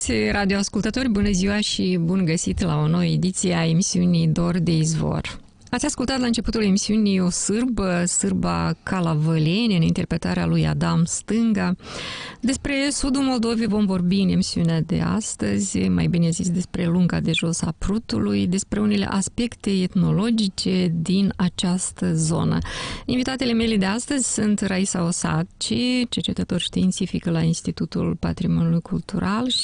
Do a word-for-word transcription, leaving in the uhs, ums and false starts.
Radioascultători, bună ziua și bun găsit la o nouă ediție a emisiunii Dor de Izvor. Ați ascultat la începutul emisiunii o sârbă, sârba Calavăleni, în interpretarea lui Adam Stânga. Despre sudul Moldovei vom vorbi în emisiunea de astăzi, mai bine zis despre lunga de jos a Prutului, despre unele aspecte etnologice din această zonă. Invitatele mele de astăzi sunt Raisa Osaci, cercetător științific la Institutul Patrimoniului Cultural,